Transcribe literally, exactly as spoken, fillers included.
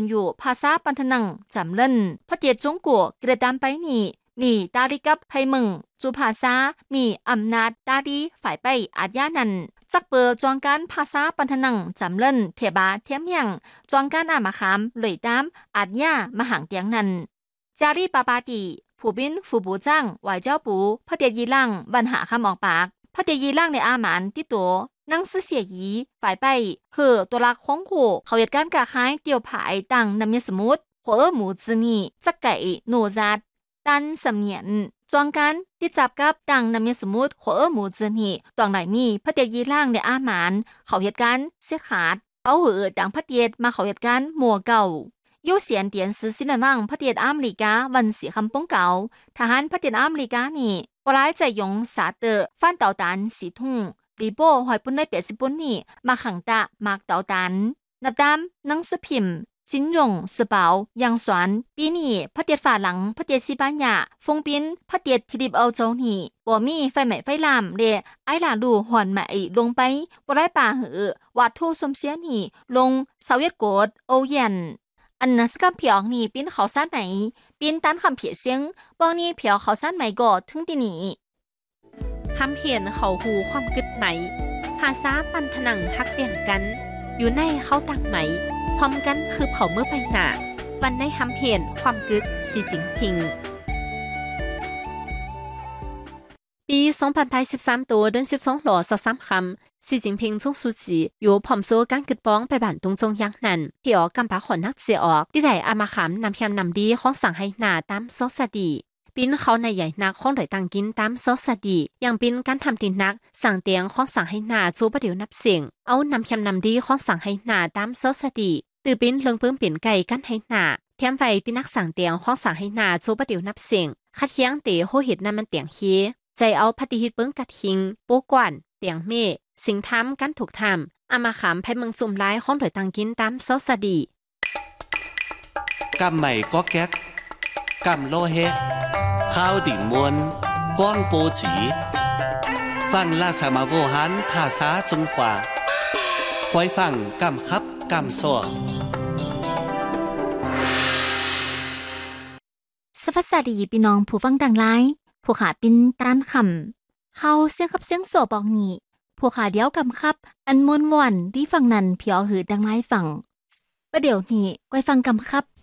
อยู่ภาษาปันทนังจำเล่นพระเดียจงกัวกระดามไปนี่มีตาลิกับไพมึงจูภาษามีอำนาจตาดีฝ่ายไปอาญานันจักเปิดจองการภาษาปันทนังจำเล่นเทบาเทียมยังจองการอามาคามเลยตามอาญามหางเตียงนันจารีปาปาตีผู้บินฟูบูจ้างไหวเจ้าปูพระเดียยีล่างบัญหาคำออกปากพระเดียยีล่างในอาหมานที่ตัวนังซื่อเสียยีฝ่ายไปเห่อตัวลักของหูเขาเหตุการณ์กะคายเตียวผายต่างนำยสมุดหัวเออหมูจืงีจักไก่โนซัดตันสำเนียนจองกันที่จับกับต่างนำยสมุดหัวเออหมูจืงีตองไหนมีพระเดียยีล่างในอาหมานเขาเหตุการณ์เสียขาดเอาเห่อต่างพระเดียมาเขาเหตุการณ์มัวเก่า优先电视新闻网พระเดียอเมริกาวันสีคำป้องเก่าทหารพระเดียอเมริกานี่ปลายใจยงสาเตอฟันเต่าตันสีทุ่งรีโบหอยปุ่นได้เปียสิปุ่นนี่มาขังตะมากเต่าตันนับตามหนังสือพิมพ์จินยงสเปายังสวนปีนี้พระเดียฝาหลังพระเดีย西班牙ฟงปินพระเดียทิลิปเอาโจนี่บ่มีไฟไหม้ไฟลามเดไอหลาลูหอนไหม้ลงไปบ่ได้ป่าหือวาดโทสมเสียนี่ลงซาเวียตโกดโอเย็นอันนั้นสกัมเพียงนี่ปิ้นเขาซ่านไหนปิ้นตันคำเพียเสียงบองนี่เพียวเขาซ่านไหมก็ถึงที่นี่ทำเห็นเขาหูความกึดไหมภาษาปันทนังฮักเปลี่ยนกันอยู่ในเขาต่างไหมพร้อมกันคือเผาเมื่อไปหนาวันในทำเห็นความกึดสีจิงพิงปีสองพันสิบสามตัวเดือนสิบสองหล่อสามคำสีจิงพิงช่วงสุจีอยู่ผอมโซการกึดป้องไปบ้านตรงจงยังนั่นที่ออกกำปาขอนนักเสียออกที่ได้อามาขามนำเพียมนำดีของสั่งให้หนาตามซอสดีปิ้นเขาในใหญ่นักของโดยต่างกินตามซอสดีอย่างปิ้นการทำตินนักสั่งเตียงของสั่งให้หนาจูประเดี๋ยวนับเสียงเอานำเพียมนำดีของสั่งให้หนาตามซอสดีตือปิ้นเลิงเพิ่มเปลี่ยนไก่กันให้หนาเทียมไฟที่นักสั่งเตียงของสั่งให้หนาจูประเดี๋ยวนับเสียงคัดเคียงเตะโหเห็ดนั่นมันเตียงเฮียใจเอาปฏิหิตเปิ้งกัดหิงโปกวนเตียงเมสิงทำกันถูกทำอามาขามไพเมืองจุ่มร้ายของโดยต่างกินตามซอสดีกำใหม่ก็แก๊กกำโลเฮข้าวดิ่งมวนก้องโปจีฟังลาสามาโวหันภาษาจงกว่าคอยฟังกำคับกำซัวสวัสดีพี่น้องผู้ฟังต่างหลายผู้ขาปินต้านคำเข้าเสียงขับเสียงโสบอกนี่ผู้ขาเดียวกำคับอันมวนวนที่ฟังนั้นเพียวหือดังไล่ฟังประเดี๋ยวนี้ก้อยฟังกำคับ